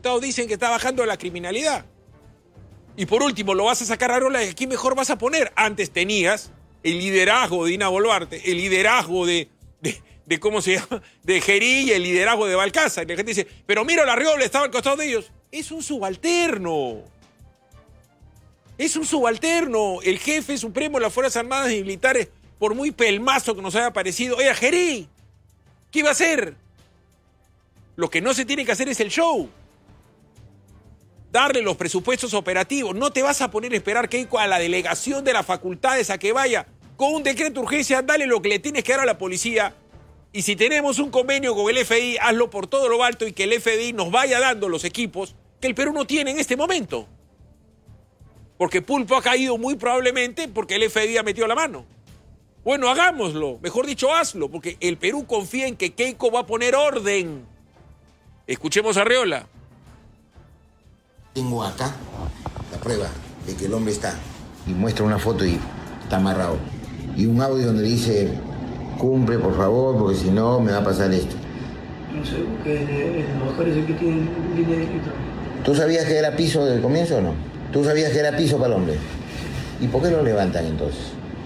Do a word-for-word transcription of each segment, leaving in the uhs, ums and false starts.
resultados dicen que está bajando la criminalidad. Y por último, lo vas a sacar a Arreola, ¿y aquí mejor vas a poner? Antes tenías el liderazgo de Dina Boluarte, el liderazgo de, de, de ¿cómo se llama? De Gerí y el liderazgo de Balcázar. Y la gente dice, pero mira, la Arreola estaba al costado de ellos. Es un subalterno. Es un subalterno. El jefe supremo de las Fuerzas Armadas y Militares, por muy pelmazo que nos haya parecido, era Gerí. ¿Qué iba a hacer? Lo que no se tiene que hacer es el show. Darle los presupuestos operativos. No te vas a poner a esperar que a la delegación de las facultades a que vaya con un decreto de urgencia, dale lo que le tienes que dar a la policía. Y si tenemos un convenio con el F D I, hazlo por todo lo alto y que el F D I nos vaya dando los equipos que el Perú no tiene en este momento. Porque Pulpo ha caído muy probablemente porque el F D I ha metido la mano. Bueno, hagámoslo. Mejor dicho, hazlo. Porque el Perú confía en que Keiko va a poner orden. Escuchemos a Arreola. Tengo acá la prueba de que el hombre está. Y muestra una foto y está amarrado. Y un audio donde dice, cumple por favor, porque si no me va a pasar esto. No sé, porque el embajador es el que tiene línea directa. ¿Tú sabías que era piso desde el comienzo o no? ¿Tú sabías que era piso para el hombre? ¿Y por qué lo levantan entonces?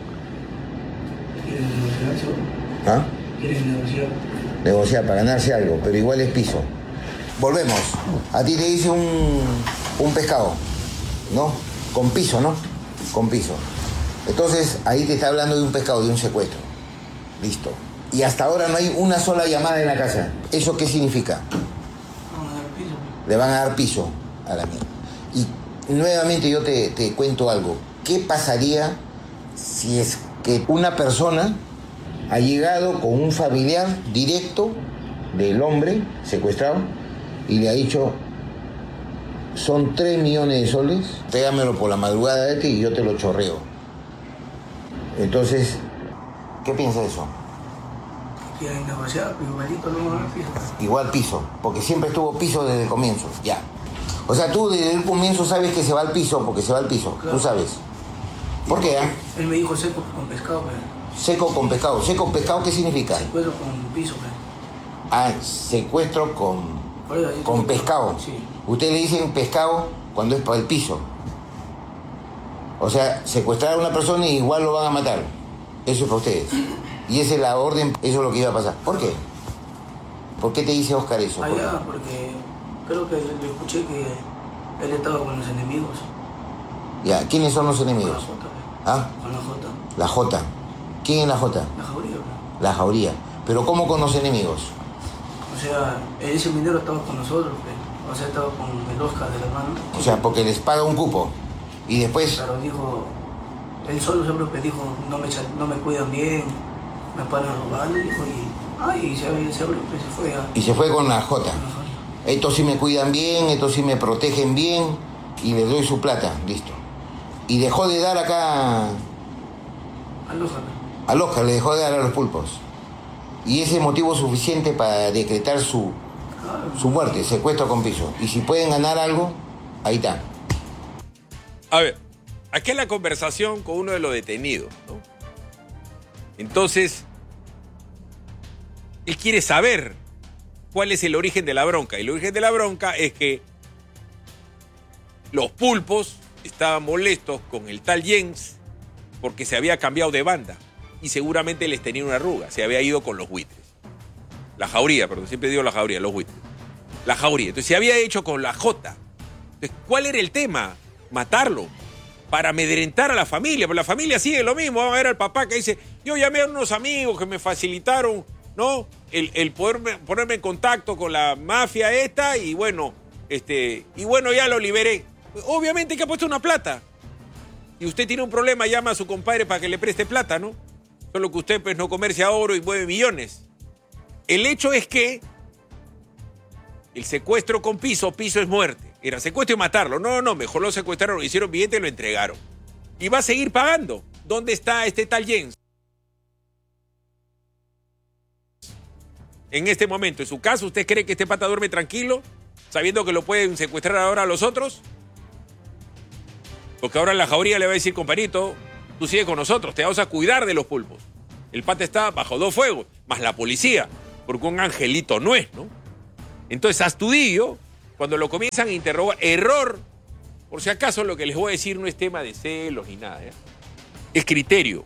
Quieren negociar. ¿Ah? Quieren negociar. Negociar para ganarse algo, pero igual es piso. Volvemos. A ti te dice un, un pescado, ¿no? Con piso, ¿no? Con piso. Entonces, ahí te está hablando de un pescado, de un secuestro. Listo. Y hasta ahora no hay una sola llamada en la casa. ¿Eso qué significa? Vamos a dar piso. Le van a dar piso a la mierda. Y nuevamente yo te, te cuento algo. ¿Qué pasaría si es que una persona ha llegado con un familiar directo del hombre secuestrado y le ha dicho, son tres millones de soles, tráigamelo por la madrugada de este y yo te lo chorreo? Entonces, ¿qué piensas de eso? Quieren negociar, pero igualito no van a dar piso. Igual piso, porque siempre estuvo piso desde el comienzo, ya. O sea, tú desde el comienzo sabes que se va al piso, porque se va al piso, claro. Tú sabes. ¿Por qué? ¿eh? Él me dijo seco con pescado, pero... Seco con pescado. ¿Seco con pescado qué significa? Secuestro con piso, pero... Ah, secuestro con... Con pescado. Sí. Ustedes le dicen pescado cuando es para el piso. O sea, secuestrar a una persona y igual lo van a matar. Eso es para ustedes. Y esa es la orden, eso es lo que iba a pasar. ¿Por qué? ¿Por qué te dice Oscar eso? Ah, ya, porque creo que le escuché que él estaba con los enemigos. Ya, ¿quiénes son los enemigos? Con la Jota. ¿Ah? Con la Jota. La Jota. ¿Quién es la Jota? La Jauría. ¿No? La Jauría. ¿Pero cómo con los enemigos? O sea, ese minero estaba con nosotros, pero, o sea, estaba con el Oscar de la mano. O sea, porque les paga un cupo. Y después... Claro, dijo, él solo siempre me dijo, no me, no me cuidan bien, me paran robando, dijo, y, ay, se, se, se fue a... Y se fue con la Jota. Estos sí me cuidan bien, estos sí me protegen bien, y les doy su plata, listo. Y dejó de dar acá... Al Oscar. Al Oscar le dejó de dar a los pulpos. Y ese es motivo suficiente para decretar su, su muerte, secuestro con piso. Y si pueden ganar algo, ahí está. A ver, aquí es la conversación con uno de los detenidos, ¿no? Entonces, él quiere saber cuál es el origen de la bronca. Y el origen de la bronca es que los pulpos estaban molestos con el tal Jens porque se había cambiado de banda. Y seguramente les tenía una arruga. Se había ido con los buitres. La Jauría, perdón. Siempre digo la Jauría, los buitres. La Jauría. Entonces se había hecho con la Jota. Entonces, ¿cuál era el tema? Matarlo. Para amedrentar a la familia. Pero la familia sigue lo mismo. Vamos a ver al papá que dice, yo llamé a unos amigos que me facilitaron, ¿no? El, el poderme, ponerme en contacto con la mafia esta y bueno, este, y bueno, ya lo liberé. Obviamente que ha puesto una plata. Y usted tiene un problema, llama a su compadre para que le preste plata, ¿no? Solo que usted pues no comercia oro y mueve millones. El hecho es que el secuestro con piso, piso es muerte. Era secuestro y matarlo. No, no, mejor lo secuestraron, lo hicieron billete y lo entregaron. Y va a seguir pagando. ¿Dónde está este tal Jens? En este momento, en su caso, ¿usted cree que este pata duerme tranquilo? Sabiendo que lo pueden secuestrar ahora a los otros. Porque ahora la Jauría le va a decir, compadrito, tú sigues con nosotros, te vamos a cuidar de los pulpos. El pata está bajo dos fuegos, más la policía, porque un angelito no es, ¿no? Entonces Astudillo cuando lo comienzan a interrogar, error, por si acaso lo que les voy a decir no es tema de celos ni nada, ¿eh? Es criterio.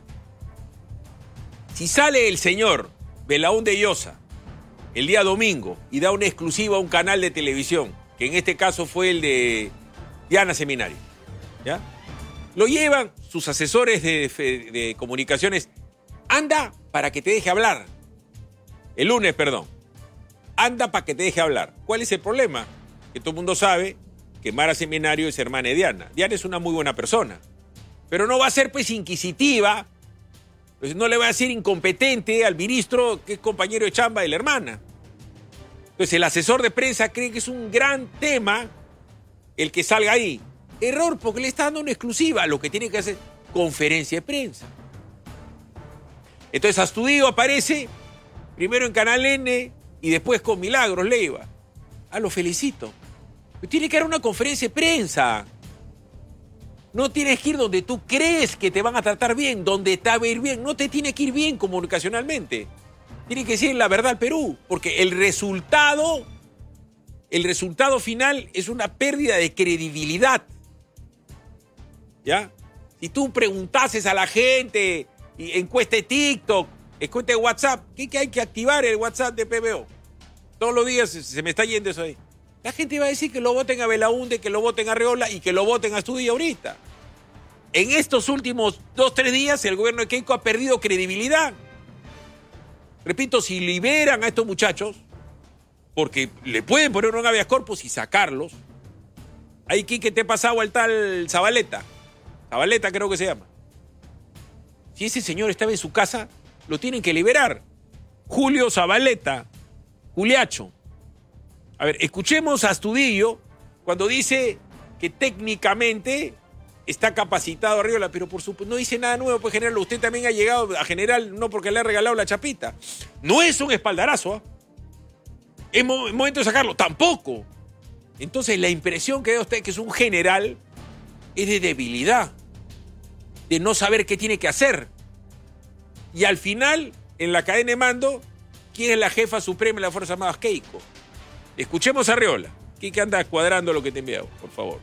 Si sale el señor Belaúnde Llosa el día domingo y da una exclusiva a un canal de televisión, que en este caso fue el de Diana Seminario, ¿ya? Lo llevan sus asesores de, de, de comunicaciones. Anda para que te deje hablar. El lunes, perdón. Anda para que te deje hablar. ¿Cuál es el problema? Que todo el mundo sabe que Mara Seminario es hermana de Diana. Diana es una muy buena persona. Pero no va a ser pues inquisitiva. Pues no le va a decir incompetente al ministro que es compañero de chamba de la hermana. Entonces el asesor de prensa cree que es un gran tema el que salga ahí. Error, porque le está dando una exclusiva. Lo que tiene que hacer conferencia de prensa. Entonces Astudillo aparece primero en Canal N y después con Milagros Leiva. Ah, lo felicito. Pero tiene que dar una conferencia de prensa. No tienes que ir donde tú crees que te van a tratar bien, donde te va a ir bien. No te tiene que ir bien comunicacionalmente. Tiene que decir la verdad al Perú, porque el resultado, el resultado final es una pérdida de credibilidad. ¿Ya? Si tú preguntases a la gente, y encuesta de TikTok, encuesta de WhatsApp, ¿qué que hay que activar el WhatsApp de P B O? Todos los días se me está yendo eso ahí. La gente va a decir que lo voten a Belaúnde, que lo voten a Arreola y que lo voten a Astudillo ahorita. En estos últimos dos, tres días el gobierno de Keiko ha perdido credibilidad. Repito, si liberan a estos muchachos, porque le pueden poner un habeas corpus y sacarlos, ahí que te ha pasado al tal Zabaleta. Zabaleta creo que se llama. Si ese señor estaba en su casa, lo tienen que liberar. Julio Zabaleta, Juliacho. A ver, escuchemos a Astudillo cuando dice que técnicamente está capacitado Arriola, pero por supuesto no dice nada nuevo, pues general, usted también ha llegado a general no porque le ha regalado la chapita. No es un espaldarazo, ¿eh? Es mo- momento de sacarlo, tampoco. Entonces la impresión que da usted que es un general es de debilidad, de no saber qué tiene que hacer. Y al final, en la cadena de mando, ¿quién es la jefa suprema de las Fuerzas Armadas? Keiko. Escuchemos a Arriola. Quique anda cuadrando lo que te he enviado, por favor.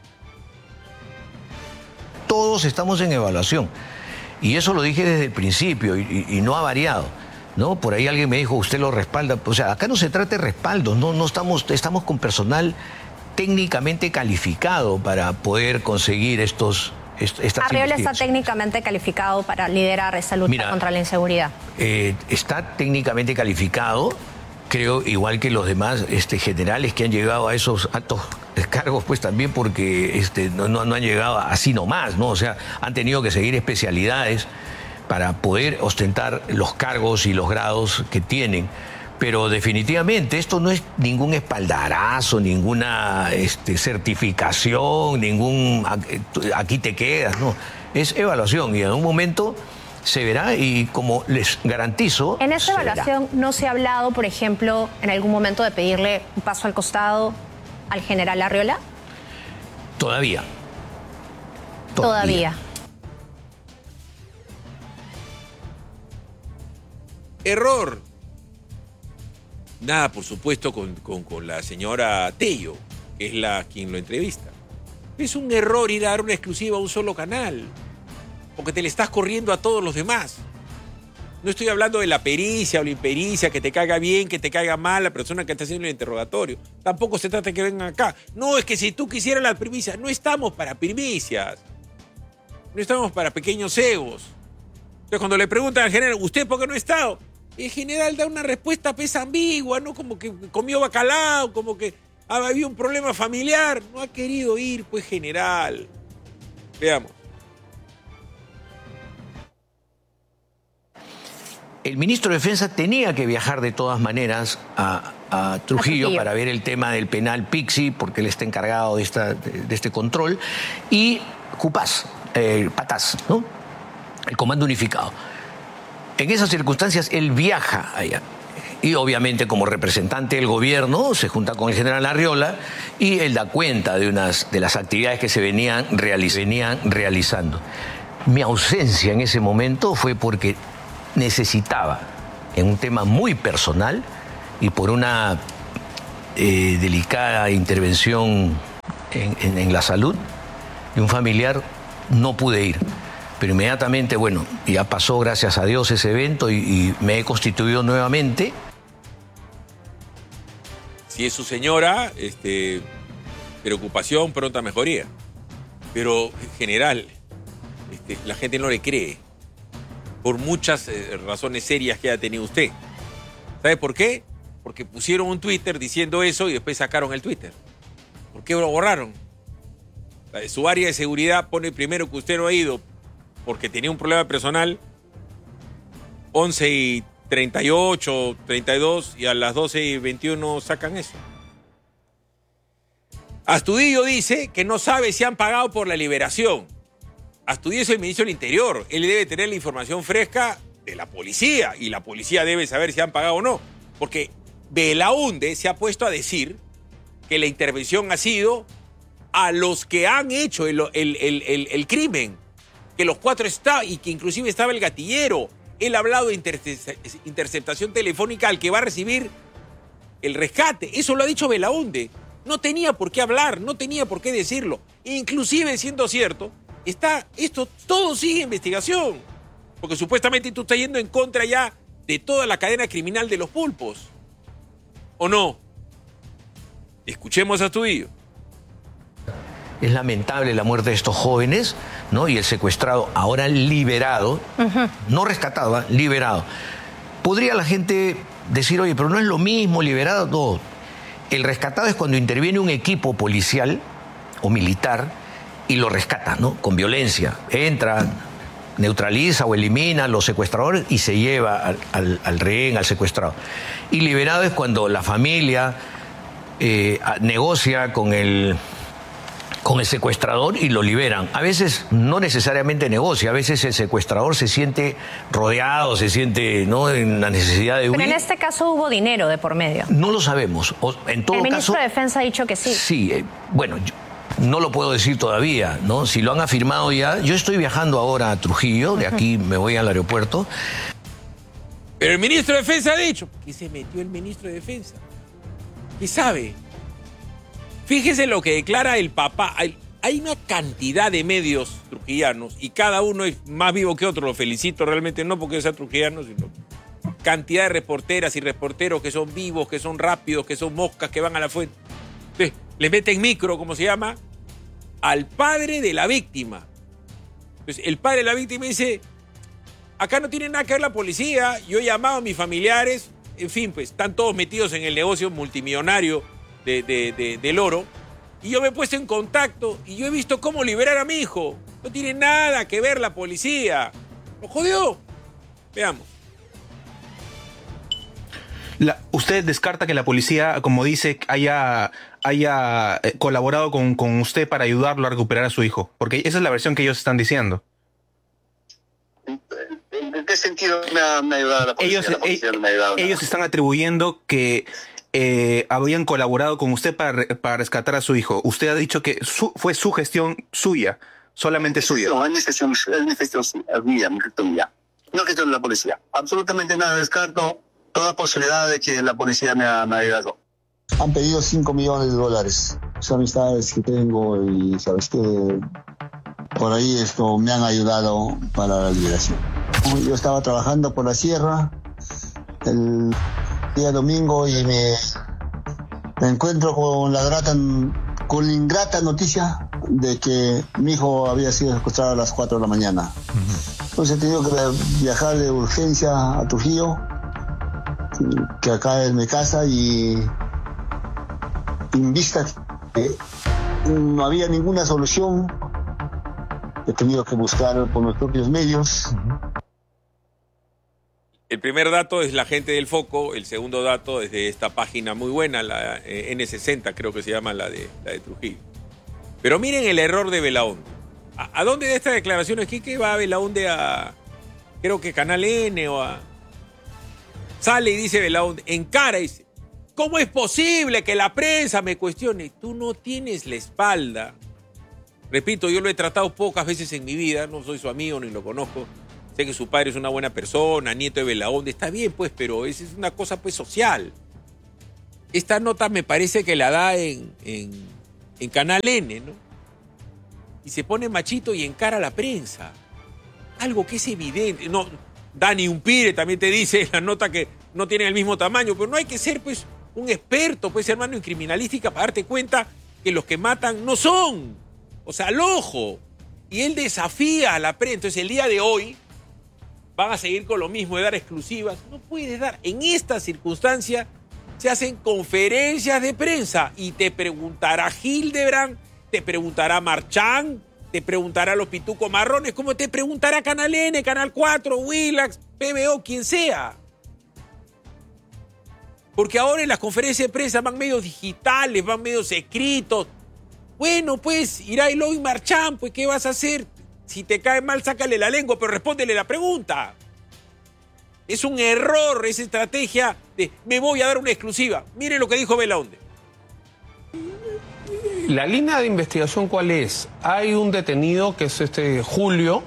Todos estamos en evaluación. Y eso lo dije desde el principio y, y, y no ha variado, ¿no? Por ahí alguien me dijo, usted lo respalda. O sea, acá no se trata de respaldos, no, no estamos, estamos con personal técnicamente calificado para poder conseguir estos... Estas Arriola está técnicamente calificado para liderar esa lucha Mira, contra la inseguridad. Eh, está técnicamente calificado, creo, igual que los demás este, generales que han llegado a esos altos cargos, pues también porque este, no, no, no han llegado así nomás, ¿no? O sea, han tenido que seguir especialidades para poder ostentar los cargos y los grados que tienen. Pero definitivamente esto no es ningún espaldarazo, ninguna este, certificación, ningún aquí te quedas, no. Es evaluación y en un momento se verá y como les garantizo... En esa evaluación verá. ¿No se ha hablado, por ejemplo, en algún momento de pedirle un paso al costado al general Arriola? Todavía. Todavía. Todavía. Error. Nada, por supuesto, con, con, con la señora Tello, que es la quien lo entrevista. Es un error ir a dar una exclusiva a un solo canal, porque te le estás corriendo a todos los demás. No estoy hablando de la pericia o la impericia, que te caiga bien, que te caiga mal la persona que está haciendo el interrogatorio. Tampoco se trata de que vengan acá. No, es que si tú quisieras la primicia, no estamos para primicias. No estamos para pequeños egos. Entonces, cuando le preguntan al general, ¿usted por qué no ha estado? El general da una respuesta pues ambigua, ¿no? Como que comió bacalao, como que había un problema familiar. No ha querido ir, pues, general. Veamos. El ministro de Defensa tenía que viajar de todas maneras a, a, Trujillo, a Trujillo para ver el tema del penal Pixi, porque él está encargado de, esta, de, de este control, y Cupaz, eh, Pataz, ¿no? El Comando Unificado. En esas circunstancias él viaja allá y obviamente como representante del gobierno se junta con el general Arriola y él da cuenta de unas de las actividades que se venían, realiz- venían realizando. Mi ausencia en ese momento fue porque necesitaba, en un tema muy personal y por una eh, delicada intervención en, en, en la salud de un familiar, no pude ir. Pero inmediatamente, bueno, ya pasó, gracias a Dios, ese evento y, y me he constituido nuevamente. Si es su señora, este, preocupación, pronta mejoría. Pero en general, este, la gente no le cree. Por muchas eh, razones serias que haya tenido usted. ¿Sabe por qué? Porque pusieron un Twitter diciendo eso y después sacaron el Twitter. ¿Por qué lo borraron? Su área de seguridad pone primero que usted no ha ido porque tenía un problema personal, once y treinta y ocho, treinta y dos, y a las doce y veintiuno sacan eso. Astudillo dice que no sabe si han pagado por la liberación. Astudillo es el ministro del Interior. Él debe tener la información fresca de la policía, y la policía debe saber si han pagado o no. Porque Belaúnde se ha puesto a decir que la intervención ha sido a los que han hecho el, el, el, el, el crimen. Que los cuatro estaban, y que inclusive estaba el gatillero. Él ha hablado de interceptación telefónica al que va a recibir el rescate. Eso lo ha dicho Belaúnde. No tenía por qué hablar, no tenía por qué decirlo. Inclusive, siendo cierto, está, esto todo sigue investigación. Porque supuestamente tú estás yendo en contra ya de toda la cadena criminal de los pulpos. ¿O no? Escuchemos a Astudillo. Es lamentable la muerte de estos jóvenes, ¿no? Y el secuestrado, ahora liberado, uh-huh. no rescatado, ¿eh? liberado. Podría la gente decir, oye, pero no es lo mismo liberado, no. El rescatado es cuando interviene un equipo policial o militar y lo rescata, ¿no? Con violencia. Entra, neutraliza o elimina a los secuestradores y se lleva al, al, al rehén, al secuestrado. Y liberado es cuando la familia eh, negocia con el... con el secuestrador y lo liberan. A veces no necesariamente negocia, a veces el secuestrador se siente rodeado, se siente, ¿no?, en la necesidad de huir. Pero en este caso hubo dinero de por medio. No lo sabemos. O, en todo el ministro caso, de Defensa ha dicho que sí. Sí, eh, bueno, yo no lo puedo decir todavía, ¿no? Si lo han afirmado ya. Yo estoy viajando ahora a Trujillo, de aquí me voy al aeropuerto. Pero el ministro de Defensa ha dicho. ¿Qué se metió el ministro de Defensa? ¿Qué sabe? Fíjese lo que declara el papá. Hay, hay una cantidad de medios trujillanos y cada uno es más vivo que otro. Lo felicito realmente, no porque sea trujillano, sino cantidad de reporteras y reporteros que son vivos, que son rápidos, que son moscas, que van a la fuente. Entonces, le meten micro, como se llama, al padre de la víctima. Entonces, el padre de la víctima dice, acá no tiene nada que ver la policía, yo he llamado a mis familiares, en fin, pues están todos metidos en el negocio multimillonario De, de, de, del oro, y yo me he puesto en contacto y yo he visto cómo liberar a mi hijo. No tiene nada que ver la policía. ¿Lo jodió? Veamos. La, ¿Usted descarta que la policía, como dice, haya, haya colaborado con, con usted para ayudarlo a recuperar a su hijo? Porque esa es la versión que ellos están diciendo. ¿En qué sentido me ha, me ha ayudado la policía? Ellos, la policía eh, no me ha ayudado ellos nada. están atribuyendo que Eh, habían colaborado con usted para, para rescatar a su hijo. Usted ha dicho que su, fue su gestión suya, solamente suya. No, es mi gestión, es mi gestión mía, mi gestión mía. No gestión de la policía. Absolutamente nada, descarto toda posibilidad de que la policía me ha, me ha ayudado. Han pedido cinco millones de dólares. Son amistades que tengo y sabes que por ahí esto me han ayudado para la liberación. Yo estaba trabajando por la sierra el día domingo y me, me encuentro con la grata, con la ingrata noticia de que mi hijo había sido secuestrado a las cuatro de la mañana. Uh-huh. Entonces he tenido que viajar de urgencia a Trujillo, que acá es mi casa, y en vista que no había ninguna solución, he tenido que buscar por mis propios medios. Uh-huh. El primer dato es la gente del Foco, el segundo dato es de esta página muy buena, la eh, ene sesenta creo que se llama, la de, la de Trujillo. Pero miren el error de Belaúnde. ¿A, a dónde de estas declaraciones, Quique, va Belaúnde a, creo que Canal N o a... Sale y dice Belaúnde, encara y dice, ¿cómo es posible que la prensa me cuestione? Tú no tienes la espalda. Repito, yo lo he tratado pocas veces en mi vida, no soy su amigo ni lo conozco. Sé que su padre es una buena persona, nieto de Belaúnde, está bien pues, pero esa es una cosa pues social. esta nota me parece que la da en, en, en Canal N, ¿no? Y se pone machito y encara a la prensa. Algo que es evidente. No, Dani Umpire también te dice en la nota que no tienen el mismo tamaño, pero no hay que ser pues un experto, pues hermano, en criminalística para darte cuenta que los que matan no son. O sea, al ojo. Y él desafía a la prensa. Entonces el día de hoy van a seguir con lo mismo de dar exclusivas. No puedes dar. En esta circunstancia se hacen conferencias de prensa y te preguntará Hildebrand, te preguntará Marchán, te preguntará los pitucos marrones, como te preguntará Canal N, Canal cuatro, Willax, P B O, quien sea. Porque ahora en las conferencias de prensa van medios digitales, van medios escritos. Bueno, pues, Irai Loy Marchán, pues, ¿qué vas a hacer? Si te cae mal, sácale la lengua, pero respóndele la pregunta. Es un error esa estrategia de me voy a dar una exclusiva. Miren lo que dijo Belaunde. La línea de investigación, ¿cuál es? Hay un detenido, que es este Julio,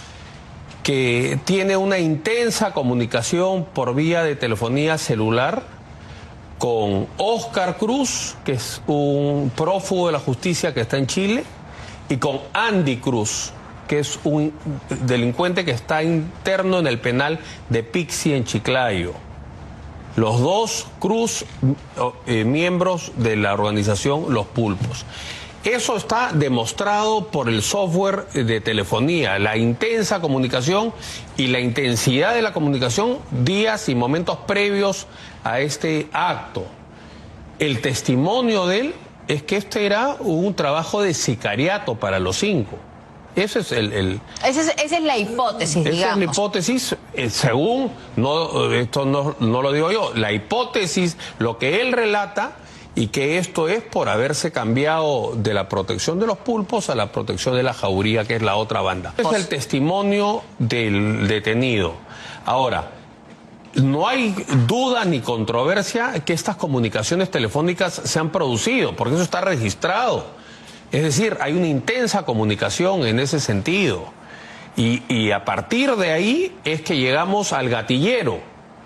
que tiene una intensa comunicación por vía de telefonía celular con Oscar Cruz, que es un prófugo de la justicia que está en Chile, y con Andy Cruz, que es un delincuente que está interno en el penal de Pixi en Chiclayo. Los dos Cruz, eh, miembros de la organización Los Pulpos. Eso está demostrado por el software de telefonía, la intensa comunicación y la intensidad de la comunicación días y momentos previos a este acto. El testimonio de él es que este era un trabajo de sicariato para los cinco. Ese es el, el esa, es, esa es la hipótesis, esa digamos. es la hipótesis, eh, según, no, esto no, no lo digo yo, la hipótesis, lo que él relata, y que esto es por haberse cambiado de la protección de los pulpos a la protección de la jauría, que es la otra banda. Es el testimonio del detenido. Ahora, no hay duda ni controversia que estas comunicaciones telefónicas se han producido, porque eso está registrado. Es decir, hay una intensa comunicación en ese sentido. Y, y a partir de ahí es que llegamos al gatillero,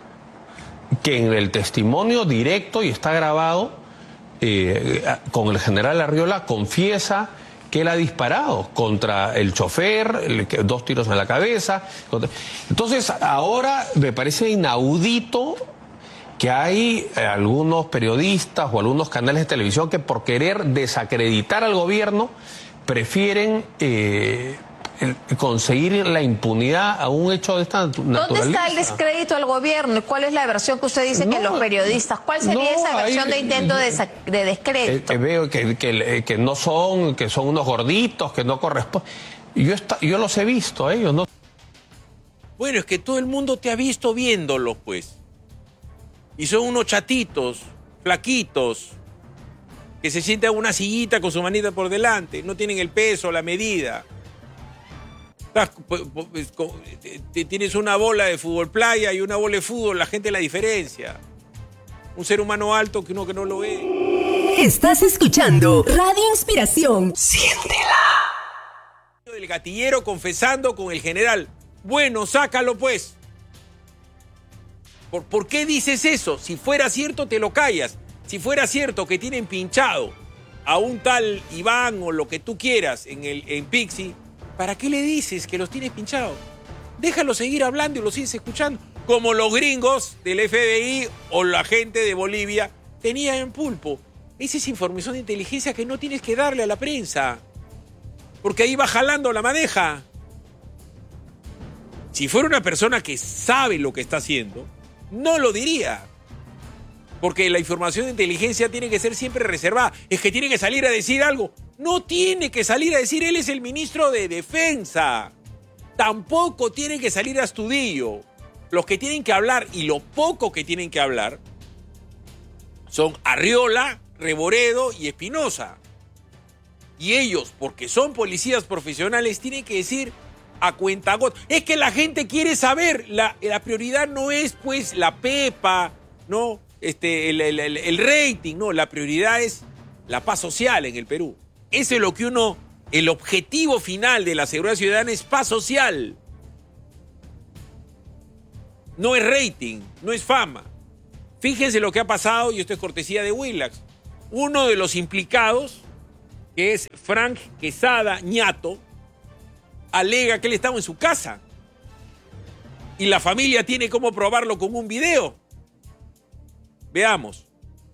que en el testimonio directo, y está grabado, eh, con el general Arriola, confiesa que él ha disparado contra el chofer, dos tiros en la cabeza. Entonces, ahora me parece inaudito que hay algunos periodistas o algunos canales de televisión que por querer desacreditar al gobierno prefieren eh, conseguir la impunidad a un hecho de esta naturaleza. ¿Dónde está el descrédito al gobierno? ¿Cuál es la versión que usted dice no, que los periodistas? ¿Cuál sería no, esa versión hay, de intento de, de descrédito? Eh, veo que, que, que no son, que son unos gorditos, que no corresponden. Yo, está, yo los he visto a ellos, ¿no? Bueno, es que todo el mundo te ha visto viéndolos, pues. Y son unos chatitos, flaquitos, que se sientan en una sillita con su manita por delante. No tienen el peso, la medida. Tienes una bola de fútbol playa y una bola de fútbol, la gente la diferencia. Un ser humano alto que uno que no lo ve. Estás escuchando Radio Inspiración. Siéntela. El gatillero confesando con el general. Bueno, sácalo pues. ¿Por, ¿Por qué dices eso? Si fuera cierto, te lo callas. Si fuera cierto que tienen pinchado a un tal Iván o lo que tú quieras en, el, en Pixi, ¿para qué le dices que los tienes pinchados? Déjalo seguir hablando y lo sigues escuchando. Como los gringos del F B I o la gente de Bolivia tenían en Pulpo. Esa es información de inteligencia que no tienes que darle a la prensa. Porque ahí va jalando la madeja. Si fuera una persona que sabe lo que está haciendo, no lo diría. Porque la información de inteligencia tiene que ser siempre reservada. Es que tiene que salir a decir algo. No tiene que salir a decir, él es el ministro de Defensa. Tampoco tiene que salir Astudillo. Los que tienen que hablar, y lo poco que tienen que hablar, son Arriola, Reboredo y Espinosa. Y ellos, porque son policías profesionales, tienen que decir a cuentagotas. Es que la gente quiere saber. La, la prioridad no es, pues, la pepa, ¿no? Este, el, el, el, el rating, no. La prioridad es la paz social en el Perú. Eso es lo que uno... El objetivo final de la seguridad ciudadana es paz social. No es rating, no es fama. Fíjense lo que ha pasado, y esto es cortesía de Willax. Uno de los implicados, que es Frank Quesada Ñato, alega que él estaba en su casa. Y la familia tiene cómo probarlo con un video. Veamos.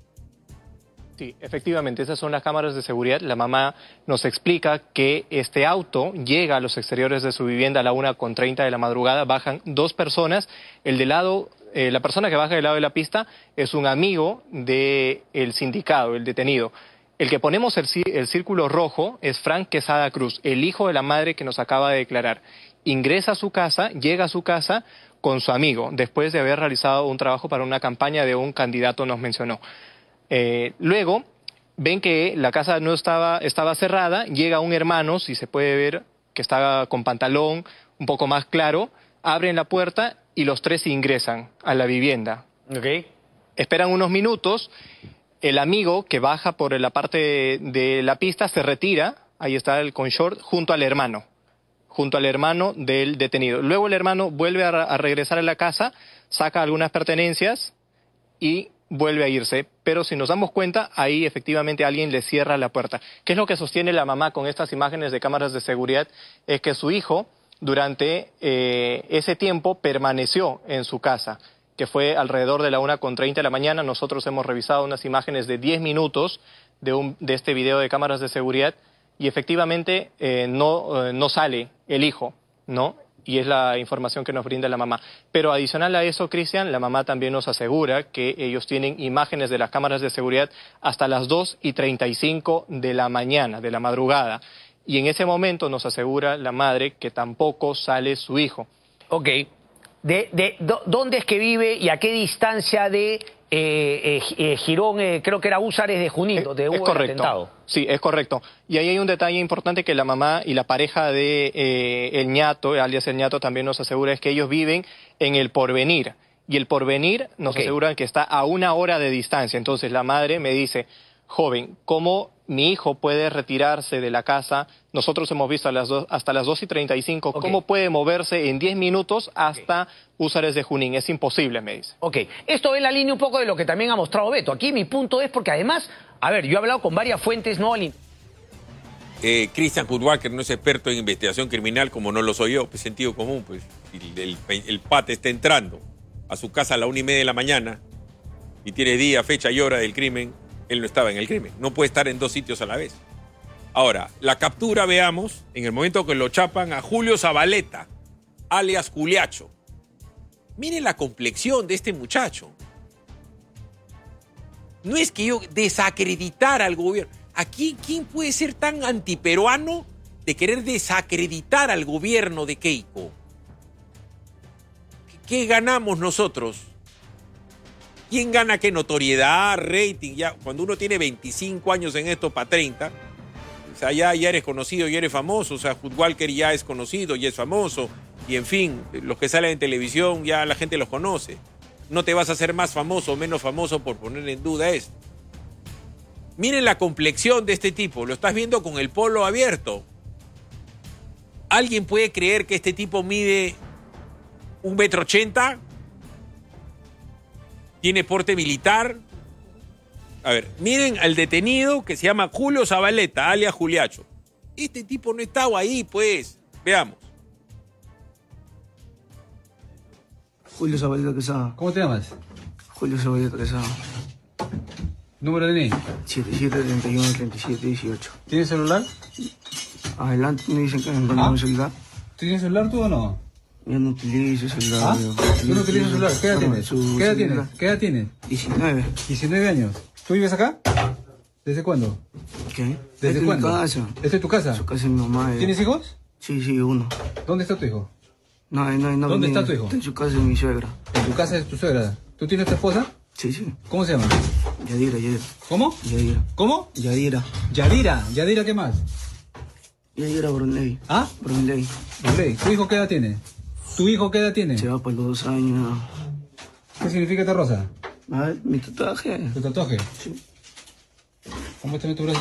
Sí, efectivamente, esas son las cámaras de seguridad. La mamá nos explica que este auto llega a los exteriores de su vivienda a la una con treinta de la madrugada. Bajan dos personas. El de lado, eh, la persona que baja del lado de la pista es un amigo del sindicado, el detenido. El que ponemos el, el círculo rojo es Frank Quesada Cruz, el hijo de la madre que nos acaba de declarar. Ingresa a su casa, llega a su casa con su amigo, después de haber realizado un trabajo para una campaña de un candidato, nos mencionó. Eh, luego, ven que la casa no estaba, estaba cerrada, llega un hermano, si se puede ver, que estaba con pantalón un poco más claro, abren la puerta y los tres ingresan a la vivienda. Okay. Esperan unos minutos, el amigo que baja por la parte de, de la pista se retira, ahí está el con short, junto al hermano, junto al hermano del detenido. Luego el hermano vuelve a, a regresar a la casa, saca algunas pertenencias y vuelve a irse, pero si nos damos cuenta, ahí efectivamente alguien le cierra la puerta. ¿Qué es lo que sostiene la mamá con estas imágenes de cámaras de seguridad? Es que su hijo, durante eh, ese tiempo, permaneció en su casa, que fue alrededor de la una con treinta de la mañana. Nosotros hemos revisado unas imágenes de diez minutos de, un, de este video de cámaras de seguridad y efectivamente eh, no, eh, no sale el hijo, ¿no? Y es la información que nos brinda la mamá. Pero adicional a eso, Cristian, la mamá también nos asegura que ellos tienen imágenes de las cámaras de seguridad hasta las dos y treinta y cinco de la mañana, de la madrugada. Y en ese momento nos asegura la madre que tampoco sale su hijo. Ok. De, de, do, ¿Dónde es que vive y a qué distancia de eh, eh, Girón, eh, creo que era Húsares de Junín, donde hubo el atentado? Sí, es correcto. Y ahí hay un detalle importante que la mamá y la pareja de eh, el Ñato, alias el Ñato, también nos asegura, es que ellos viven en el Porvenir. Y el Porvenir nos okay. aseguran que está a una hora de distancia. Entonces la madre me dice, joven, ¿cómo mi hijo puede retirarse de la casa? Nosotros hemos visto a las dos, hasta las dos y treinta y cinco. Okay. ¿Cómo puede moverse en diez minutos hasta okay. Húsares de Junín? Es imposible, me dice. Ok, esto va en la línea un poco de lo que también ha mostrado Beto. Aquí mi punto es porque además, a ver, yo he hablado con varias fuentes, no al... Eh, Christian Hudwalker no es experto en investigación criminal como no lo soy yo, pues sentido común, pues. El, el, el pate está entrando a su casa a la una y media de la mañana y tiene día, fecha y hora del crimen, él no estaba en el crimen. No puede estar en dos sitios a la vez. Ahora, la captura, veamos, en el momento que lo chapan a Julio Zabaleta, alias Juliacho. Miren la complexión de este muchacho. No es que yo desacreditar al gobierno. Aquí, ¿quién puede ser tan antiperuano de querer desacreditar al gobierno de Keiko? ¿Qué, qué ganamos nosotros? ¿Quién gana qué? Notoriedad, rating. Ya, cuando uno tiene veinticinco años en esto para treinta, o sea, ya, ya eres conocido, ya eres famoso. O sea, Hudwalker ya es conocido, ya es famoso. Y en fin, los que salen en televisión ya la gente los conoce. No te vas a hacer más famoso o menos famoso por poner en duda esto. Miren la complexión de este tipo. Lo estás viendo con el polo abierto. ¿Alguien puede creer que este tipo mide un metro ochenta? ¿Tiene porte militar? A ver, miren al detenido que se llama Julio Zabaleta, alias Juliacho. Este tipo no estaba ahí, pues. Veamos. Julio Zabaleta Quesada. ¿Cómo te llamas? Julio Zabaleta Quesada. ¿Número de D N I? siete siete, treinta y uno, treinta y siete, dieciocho. ¿Tienes celular? Adelante, me dicen que me encuentro un celular. ¿Tienes celular tú o no? Yo no utilizo celular. ¿Ah? ¿Tú no utilizas celular? ¿Qué edad tienes? ¿Qué edad tienes? ¿Qué edad tienes? diecinueve. diecinueve años. ¿Tú vives acá? ¿Desde cuándo? ¿Qué? ¿Desde Esta cuándo? Es mi casa. ¿Esta es tu casa? Su casa es mi mamá. ¿Tienes hijos? Sí, sí, uno. ¿Dónde está tu hijo? No, no, no. ¿Dónde ni, está tu hijo? Está en su casa de mi suegra. ¿En tu casa es tu suegra? ¿Tú tienes tu esposa? Sí, sí. ¿Cómo se llama? Yadira, Yadira. ¿Cómo? Yadira. ¿Cómo? Yadira. Yadira. ¿Yadira qué más? Yadira Brunley. ¿Ah? Brunley. Brunley. ¿Tu hijo qué edad tiene? ¿Tu hijo qué edad tiene? Se va por los dos años. ¿Qué significa esta rosa? A ver, mi tatuaje. ¿Tu tatuaje? Sí. Muéstrame tu brazo.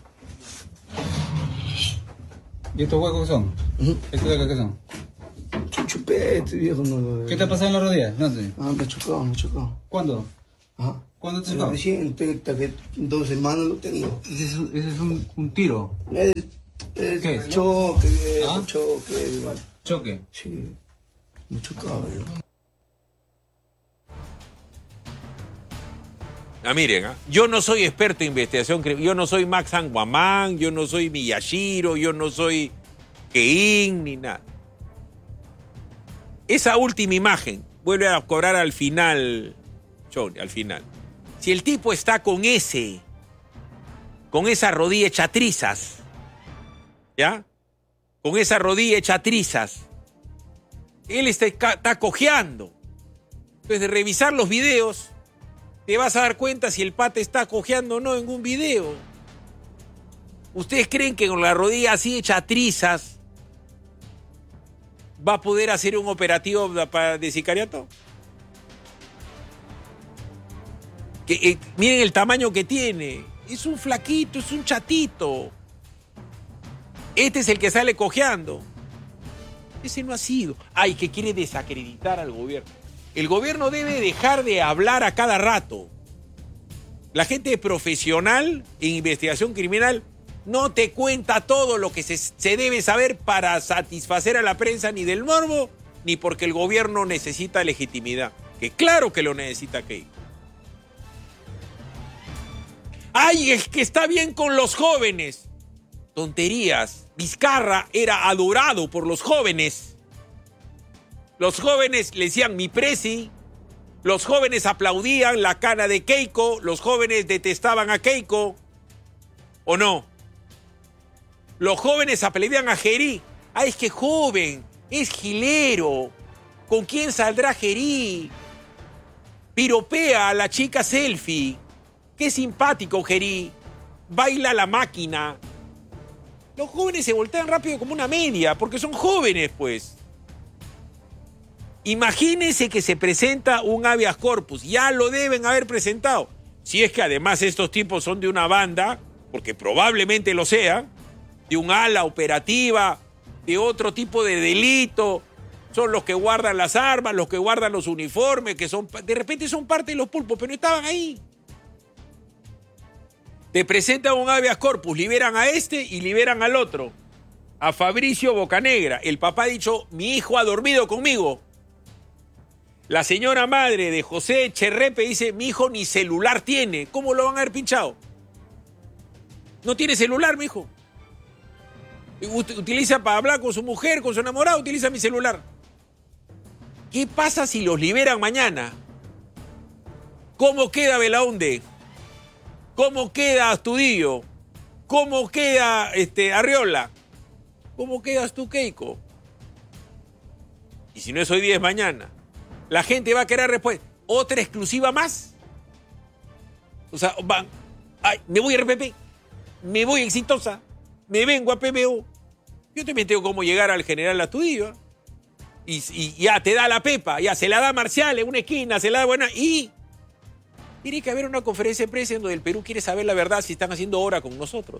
¿Y estos huecos qué son? Uh-huh. ¿Estos de acá qué son? Chupete, viejo. No, ¿Qué te ha pasado en la rodilla? No sé. Ah, me ha chocado, me ha chocado. ¿Cuándo? Ajá. ¿Cuándo te Sí, tocó? recién, te- te- dos semanas lo tengo. Ese es, ese es un, un tiro. Es, es ¿Qué es? choque, es ¿Ah? choque, igual. ¿Choque? Sí, mucho caballo. Ah, miren, ¿ah? Yo no soy experto en investigación criminal, yo no soy Max Anguamán, yo no soy Miyashiro, yo no soy Kein, ni nada. Esa última imagen vuelve a cobrar al final, Johnny, al final. Si el tipo está con ese, con esa rodilla hecha trizas, ¿ya? Con esa rodilla hecha trizas, él está, está cojeando. Entonces, de revisar los videos, te vas a dar cuenta si el pata está cojeando o no en un video. ¿Ustedes creen que con la rodilla así hecha trizas va a poder hacer un operativo de sicariato? Que, eh, miren el tamaño que tiene. Es un flaquito, es un chatito. Este es el que sale cojeando. Ese no ha sido. Ay, que quiere desacreditar al gobierno. El gobierno debe dejar de hablar a cada rato. La gente profesional en investigación criminal no te cuenta todo lo que se, se debe saber para satisfacer a la prensa, ni del morbo, ni porque el gobierno necesita legitimidad. Que claro que lo necesita Keiko. ¡Ay, es que está bien con los jóvenes! Tonterías. Vizcarra era adorado por los jóvenes. Los jóvenes le decían mi presi, los jóvenes aplaudían la cana de Keiko, los jóvenes detestaban a Keiko, ¿o no? Los jóvenes aplaudían a Gerí. Ah, es que joven, es gilero. ¿Con quién saldrá Gerí? Piropea a la chica selfie. Qué simpático Gerí. Baila la máquina. Los jóvenes se voltean rápido como una media, porque son jóvenes, pues. Imagínense que se presenta un habeas corpus, ya lo deben haber presentado. Si es que además estos tipos son de una banda, porque probablemente lo sean, de un ala operativa, de otro tipo de delito, son los que guardan las armas, los que guardan los uniformes, que son, de repente son parte de los pulpos, pero no estaban ahí. Te presentan un habeas corpus, liberan a este y liberan al otro, a Fabricio Bocanegra. El papá ha dicho, mi hijo ha dormido conmigo. La señora madre de José Cherrepe dice, mi hijo ni celular tiene. ¿Cómo lo van a haber pinchado? No tiene celular, mi hijo. Utiliza para hablar con su mujer, con su enamorado, utiliza mi celular. ¿Qué pasa si los liberan mañana? ¿Cómo queda Belaunde? ¿Cómo queda Astudillo? ¿Cómo queda este, Arriola? ¿Cómo quedas tú, Keiko? Y si no es hoy día, es mañana. La gente va a querer respuesta. ¿Otra exclusiva más? O sea, van, ay, me voy a R P P, me voy exitosa, me vengo a P B O. Yo también tengo cómo llegar al general Astudillo. ¿eh? Y, y ya te da la pepa, ya se la da Marcial en una esquina, se la da buena. Y tiene que haber una conferencia de prensa en donde el Perú quiere saber la verdad si están haciendo hora con nosotros.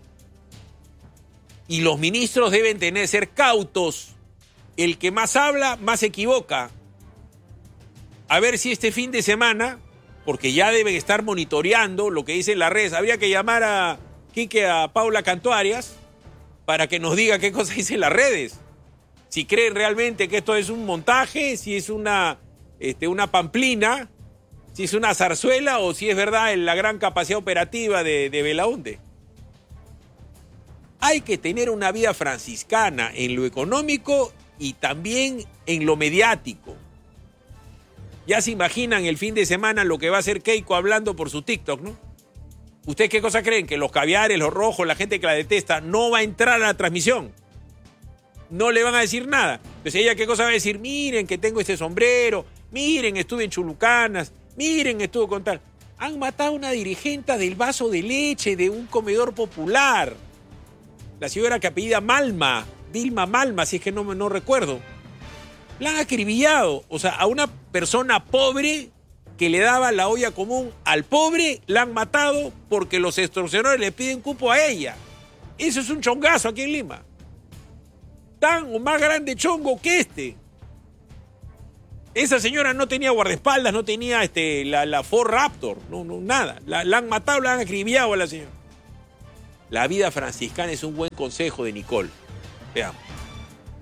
Y los ministros deben tener, ser cautos. El que más habla, más se equivoca. A ver si este fin de semana, porque ya deben estar monitoreando lo que dicen las redes, habría que llamar a Quique, a Paula Cantuarias, para que nos diga qué cosas dicen las redes. Si creen realmente que esto es un montaje, si es una, este, una pamplina, si es una zarzuela o si es verdad en la gran capacidad operativa de, de Belaunde. Hay que tener una vida franciscana en lo económico y también en lo mediático. Ya se imaginan el fin de semana lo que va a hacer Keiko hablando por su TikTok, ¿no? ¿Ustedes qué cosa creen? Que los caviares, los rojos, la gente que la detesta, no va a entrar a la transmisión. No le van a decir nada. Entonces ella qué cosa va a decir, miren que tengo este sombrero, miren, estuve en Chulucanas, miren, estuve con tal. Han matado a una dirigente del vaso de leche de un comedor popular. La señora que apellida Malma, Vilma Malma, si es que no, no recuerdo. La han acribillado. O sea, a una persona pobre que le daba la olla común al pobre, la han matado porque los extorsionadores le piden cupo a ella. Eso es un chongazo aquí en Lima. Tan o más grande chongo que este. Esa señora no tenía guardaespaldas, no tenía este, la, la Ford Raptor, no, no, nada. La, la han matado, la han acribillado a la señora. La vida franciscana es un buen consejo de Nicole. Veamos.